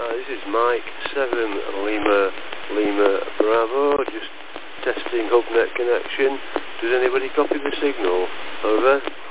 This is Mike 7 Lima Bravo, just testing hubnet connection. Does anybody copy the signal? Over.